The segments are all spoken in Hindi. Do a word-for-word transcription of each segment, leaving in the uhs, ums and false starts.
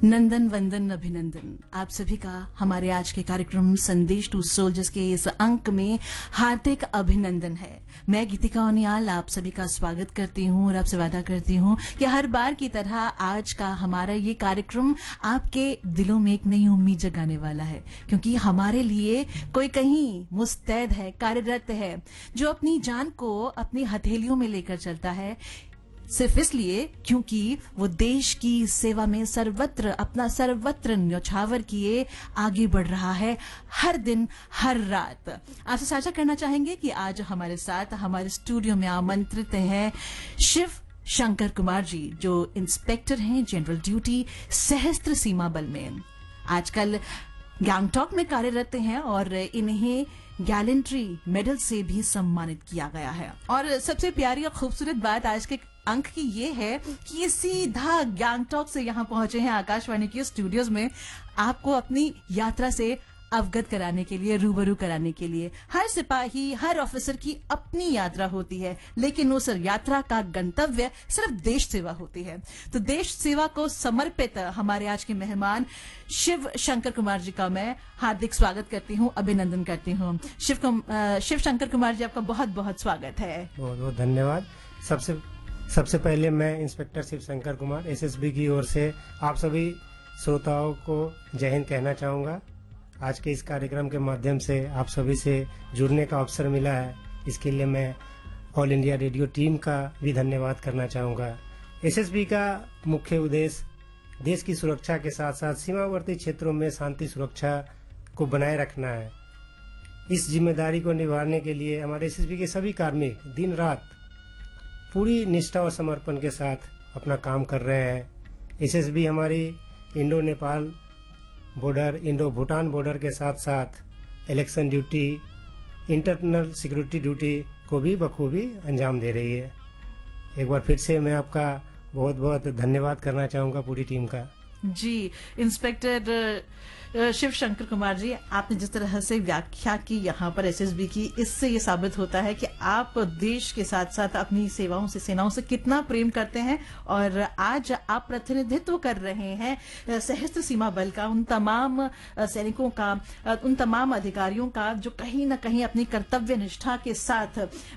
नंदन वंदन अभिनंदन आप सभी का हमारे आज के कार्यक्रम संदेश टू सोल्जर्स के इस अंक में हार्दिक अभिनंदन है। मैं गीतिका ओनियाल आप सभी का स्वागत करती हूं और आपसे वादा करती हूं कि हर बार की तरह आज का हमारा ये कार्यक्रम आपके दिलों में एक नई उम्मीद जगाने वाला है, क्योंकि हमारे लिए कोई कहीं मुस्तैद है, कार्यरत है, जो अपनी जान को अपनी हथेलियों में लेकर चलता है, सिर्फ इसलिए क्योंकि वो देश की सेवा में सर्वत्र अपना सर्वत्र न्यौछावर किए आगे बढ़ रहा है हर दिन हर रात। आपसे साझा करना चाहेंगे कि आज हमारे साथ हमारे स्टूडियो में आमंत्रित हैं शिव शंकर कुमार जी, जो इंस्पेक्टर हैं जनरल ड्यूटी सहस्त्र सीमा बल में। आजकल गैंगटॉक में कार्यरत हैं और इन्हें गैलेंट्री मेडल से भी सम्मानित किया गया है। और सबसे प्यारी और खूबसूरत बात आज के अंक की ये है कि ये सीधा गैंगटॉक से यहाँ पहुंचे हैं आकाशवाणी के स्टूडियोज में आपको अपनी यात्रा से अवगत कराने के लिए, रूबरू कराने के लिए। हर सिपाही, हर ऑफिसर की अपनी यात्रा होती है, लेकिन उस यात्रा का गंतव्य सिर्फ देश सेवा होती है। तो देश सेवा को समर्पित हमारे आज के मेहमान शिव शंकर कुमार जी का मैं हार्दिक स्वागत करती हूँ, अभिनंदन करती हूँ। शिव कुम, शिव शंकर कुमार जी, आपका बहुत बहुत स्वागत है। बहुत बहुत धन्यवाद। सबसे सबसे पहले मैं इंस्पेक्टर शिव शंकर कुमार एसएसबी की ओर से आप सभी श्रोताओं को जय हिंद कहना चाहूँगा। आज के इस कार्यक्रम के माध्यम से आप सभी से जुड़ने का अवसर मिला है, इसके लिए मैं ऑल इंडिया रेडियो टीम का भी धन्यवाद करना चाहूँगा। एसएसबी का मुख्य उद्देश्य देश की सुरक्षा के साथ साथ सीमावर्ती क्षेत्रों में शांति सुरक्षा को बनाए रखना है। इस जिम्मेदारी को निभाने के लिए हमारे एसएसबी के सभी कार्मिक दिन रात पूरी निष्ठा और समर्पण के साथ अपना काम कर रहे हैं। एसएसबी हमारी Indo Nepal border, Indo Bhutan border के साथ साथ election duty, internal security duty को भी बखूबी अंजाम दे रही है। एक बार फिर से मैं आपका बहुत बहुत धन्यवाद करना चाहूँगा पूरी टीम का। जी, इंस्पेक्टर शिव शंकर कुमार जी, आपने जिस तरह से व्याख्या की यहाँ पर एसएसबी की, इससे ये साबित होता है कि आप देश के साथ साथ अपनी सेवाओं से, सेनाओं से कितना प्रेम करते हैं। और आज आप प्रतिनिधित्व कर रहे हैं सहस्त्र सीमा बल का, उन तमाम सैनिकों का, उन तमाम अधिकारियों का जो कहीं ना कहीं अपनी कर्तव्य निष्ठा के साथ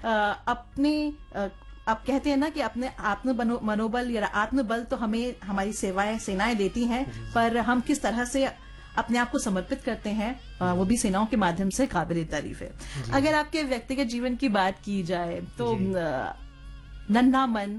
अपने आप कहते हैं ना कि अपने आत्म मनोबल या आत्मबल तो हमें हमारी सेवाएं सेनाएं देती हैं, पर हम किस तरह से अपने आप को समर्पित करते हैं वो भी सेनाओं के माध्यम से काबिल तारीफ है। अगर आपके व्यक्तिगत जीवन की बात की जाए तो नन्हा मन,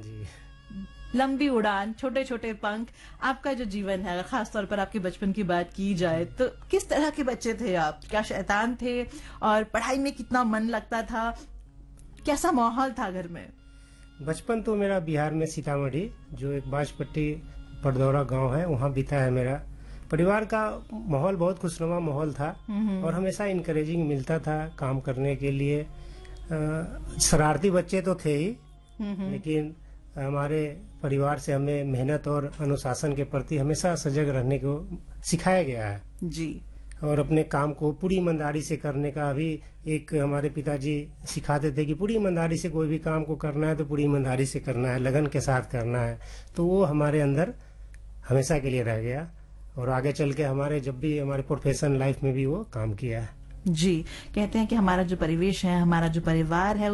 लंबी उड़ान, छोटे छोटे पंख, आपका जो जीवन है, खासतौर पर आपके बचपन की बात की जाए तो किस तरह के बच्चे थे आप? क्या शैतान थे और पढ़ाई में कितना मन लगता था? कैसा माहौल था घर में? बचपन तो मेरा बिहार में सीतामढ़ी, जो एक बाजपट्टी पड़दौरा गांव है, वहाँ बीता है मेरा। परिवार का माहौल बहुत खुशनुमा माहौल था और हमेशा इनकरेजिंग मिलता था काम करने के लिए। आ, शरारती बच्चे तो थे ही, लेकिन हमारे परिवार से हमें मेहनत और अनुशासन के प्रति हमेशा सजग रहने को सिखाया गया है जी। और अपने काम को पूरी ईमानदारी से करने का भी एक हमारे पिताजी सिखाते थे कि पूरी ईमानदारी से कोई भी काम को करना है तो पूरी ईमानदारी से करना है, लगन के साथ करना है। तो वो हमारे अंदर हमेशा के लिए रह गया और आगे चल के हमारे जब भी हमारे प्रोफेशनल लाइफ में भी वो काम किया है। जी, कहते हैं कि हमारा जो परिवेश है, हमारा जो परिवार है,